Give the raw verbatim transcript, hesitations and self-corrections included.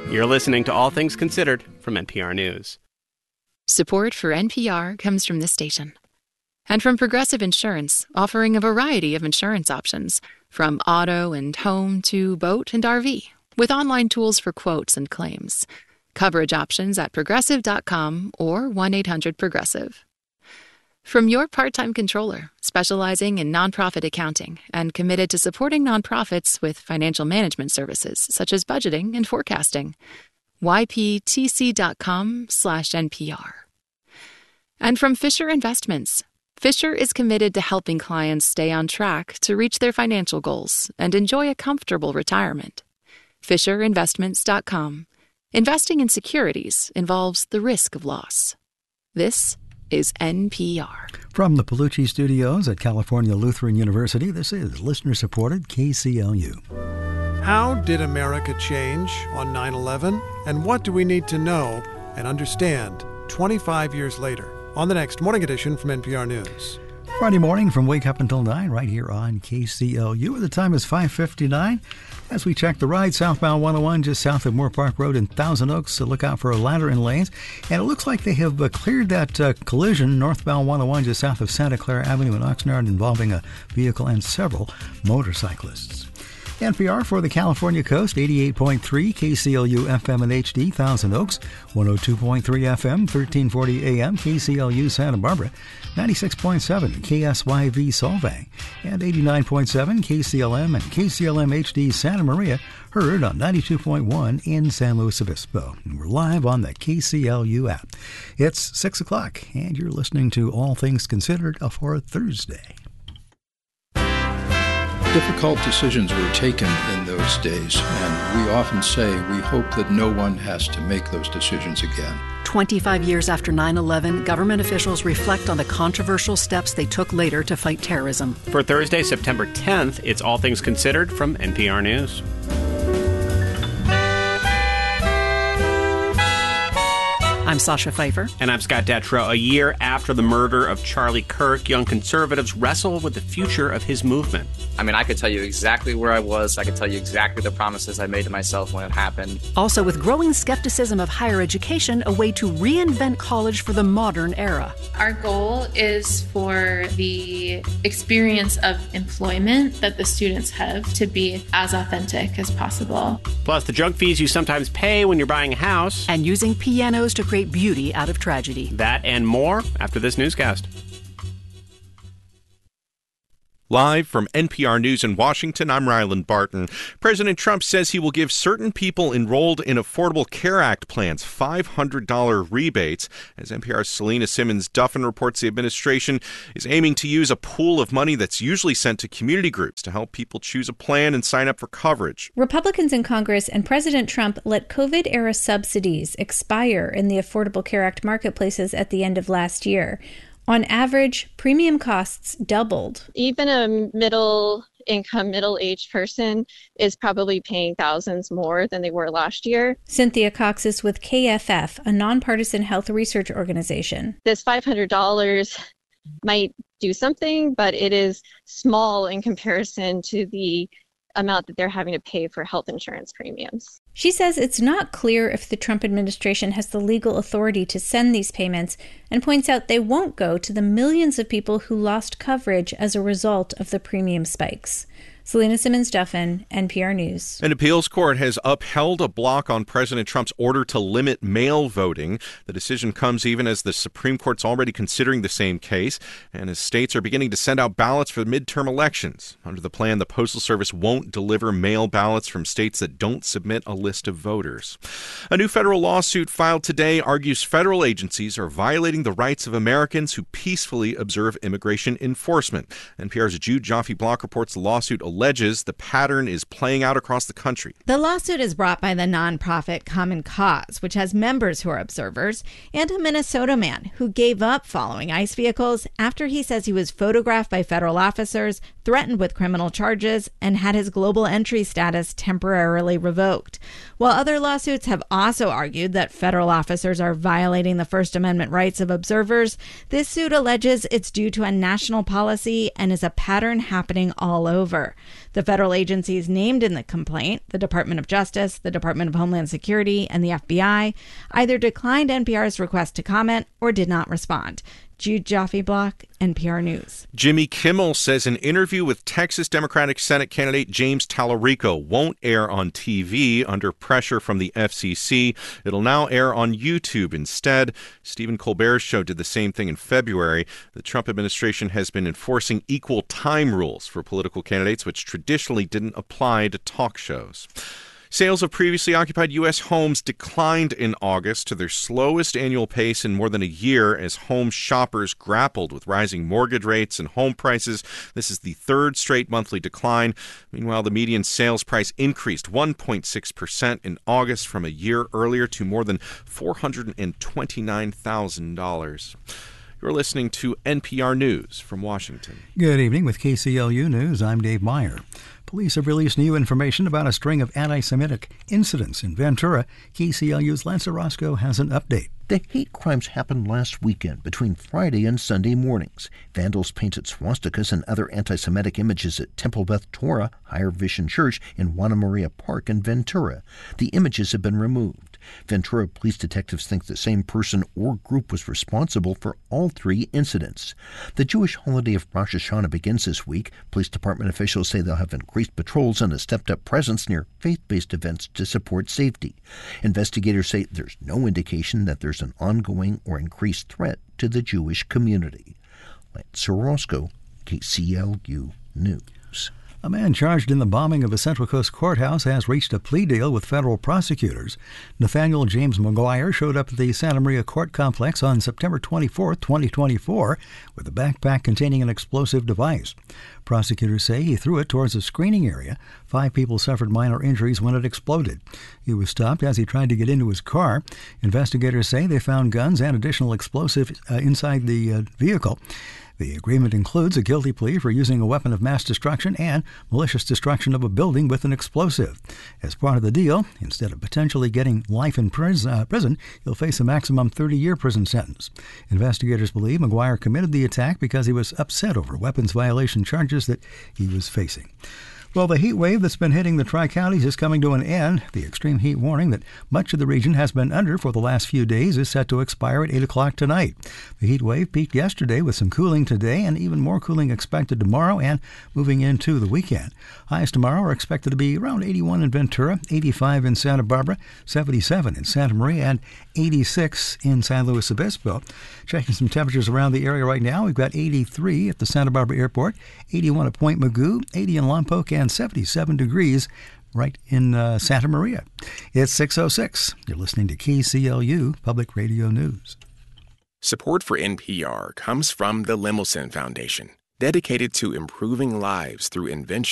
You're listening to All Things Considered from N P R News. Support for N P R comes from this station. And from Progressive Insurance, offering a variety of insurance options, from auto and home to boat and R V, with online tools for quotes and claims. Coverage options at progressive dot com or one eight hundred progressive. From your part-time controller, specializing in nonprofit accounting and committed to supporting nonprofits with financial management services such as budgeting and forecasting. Y P T C dot com slash N P R. And from Fisher Investments. Fisher is committed to helping clients stay on track to reach their financial goals and enjoy a comfortable retirement. Fisher Investments dot com. Investing in securities involves the risk of loss. This is N P R. From the Palucci Studios at California Lutheran University, this is listener-supported K C L U. How did America change on nine eleven? And what do we need to know and understand twenty-five years later? On the next Morning Edition from N P R News. Friday morning from Wake Up Until nine, right here on K C L U. The time is five fifty-nine. As we check the ride, southbound one oh one just south of Moore Park Road in Thousand Oaks, so look out for a ladder in lanes. And it looks like they have uh, cleared that uh, collision northbound one oh one just south of Santa Clara Avenue in Oxnard involving a vehicle and several motorcyclists. N P R for the California coast, eighty-eight point three K C L U F M and H D, Thousand Oaks, one oh two point three F M, thirteen forty A M, K C L U Santa Barbara, ninety-six point seven K S Y V Solvang, and eighty-nine point seven K C L M and K C L M H D Santa Maria, heard on ninety-two point one in San Luis Obispo. And we're live on the K C L U app. It's six o'clock, and you're listening to All Things Considered for Thursday. Difficult decisions were taken in those days, and we often say we hope that no one has to make those decisions again. twenty-five years after nine eleven, government officials reflect on the controversial steps they took later to fight terrorism. For Thursday, September tenth, it's All Things Considered from N P R News. I'm Sasha Pfeiffer. And I'm Scott Detrow. A year after the murder of Charlie Kirk, young conservatives wrestle with the future of his movement. I mean, I could tell you exactly where I was. I could tell you exactly the promises I made to myself when it happened. Also, with growing skepticism of higher education, a way to reinvent college for the modern era. Our goal is for the experience of employment that the students have to be as authentic as possible. Plus, the junk fees you sometimes pay when you're buying a house. And using pianos to create beauty out of tragedy. That and more after this newscast. Live from N P R News in Washington, I'm Ryland Barton. President Trump says he will give certain people enrolled in Affordable Care Act plans five hundred dollars rebates. As N P R's Selena Simmons-Duffin reports, the administration is aiming to use a pool of money that's usually sent to community groups to help people choose a plan and sign up for coverage. Republicans in Congress and President Trump let COVID-era subsidies expire in the Affordable Care Act marketplaces at the end of last year. On average, premium costs doubled. Even a middle-income, middle-aged person is probably paying thousands more than they were last year. Cynthia Cox is with K F F, a nonpartisan health research organization. This five hundred dollars might do something, but it is small in comparison to the amount that they're having to pay for health insurance premiums. She says it's not clear if the Trump administration has the legal authority to send these payments, and points out they won't go to the millions of people who lost coverage as a result of the premium spikes. Selena Simmons-Duffin, N P R News. An appeals court has upheld a block on President Trump's order to limit mail voting. The decision comes even as the Supreme Court's already considering the same case, and as states are beginning to send out ballots for midterm elections. Under the plan, the Postal Service won't deliver mail ballots from states that don't submit a list of voters. A new federal lawsuit filed today argues federal agencies are violating the rights of Americans who peacefully observe immigration enforcement. N P R's Jude Joffe-Block reports the lawsuit alleges the pattern is playing out across the country. The lawsuit is brought by the nonprofit Common Cause, which has members who are observers, and a Minnesota man who gave up following ICE vehicles after he says he was photographed by federal officers, threatened with criminal charges, and had his global entry status temporarily revoked. While other lawsuits have also argued that federal officers are violating the First Amendment rights of observers, this suit alleges it's due to a national policy and is a pattern happening all over. The federal agencies named in the complaint, the Department of Justice, the Department of Homeland Security, and the F B I, either declined N P R's request to comment or did not respond. Jude Joffe-Block, N P R News. Jimmy Kimmel says an interview with Texas Democratic Senate candidate James Tallarico won't air on T V under pressure from the F C C. It'll now air on YouTube instead. Stephen Colbert's show did the same thing in February. The Trump administration has been enforcing equal time rules for political candidates, which traditionally didn't apply to talk shows. Sales of previously occupied U S homes declined in August to their slowest annual pace in more than a year as home shoppers grappled with rising mortgage rates and home prices. This is the third straight monthly decline. Meanwhile, the median sales price increased one point six percent in August from a year earlier to more than four hundred twenty-nine thousand dollars. You're listening to N P R News from Washington. Good evening with K C L U News. I'm Dave Meyer. Police have released new information about a string of anti-Semitic incidents in Ventura. K C L U's Lance Orozco has an update. The hate crimes happened last weekend between Friday and Sunday mornings. Vandals painted swastikas and other anti-Semitic images at Temple Beth Torah, Higher Vision Church in Juana Maria Park in Ventura. The images have been removed. Ventura police detectives think the same person or group was responsible for all three incidents. The Jewish holiday of Rosh Hashanah begins this week. Police department officials say they'll have increased patrols and a stepped-up presence near faith-based events to support safety. Investigators say there's no indication that there's an ongoing or increased threat to the Jewish community. Lance Orozco, K C L U News. A man charged in the bombing of a Central Coast courthouse has reached a plea deal with federal prosecutors. Nathaniel James McGuire showed up at the Santa Maria Court Complex on September twenty-fourth, twenty twenty-four, with a backpack containing an explosive device. Prosecutors say he threw it towards a screening area. Five people suffered minor injuries when it exploded. He was stopped as he tried to get into his car. Investigators say they found guns and additional explosives uh, inside the uh, vehicle. The agreement includes a guilty plea for using a weapon of mass destruction and malicious destruction of a building with an explosive. As part of the deal, instead of potentially getting life in prison, uh, prison he'll face a maximum thirty-year prison sentence. Investigators believe McGuire committed the attack because he was upset over weapons violation charges that he was facing. Well, the heat wave that's been hitting the Tri-Counties is coming to an end. The extreme heat warning that much of the region has been under for the last few days is set to expire at eight o'clock tonight. The heat wave peaked yesterday with some cooling today and even more cooling expected tomorrow and moving into the weekend. Highs tomorrow are expected to be around eighty-one in Ventura, eighty-five in Santa Barbara, seventy-seven in Santa Maria, and eighty-six in San Luis Obispo. Checking some temperatures around the area right now, we've got eighty-three at the Santa Barbara Airport, eighty-one at Point Mugu, eighty in Lompoc, and seventy-seven degrees right in uh, Santa Maria. It's six oh six. You're listening to K C L U Public Radio News. Support for N P R comes from the Lemelson Foundation, dedicated to improving lives through invention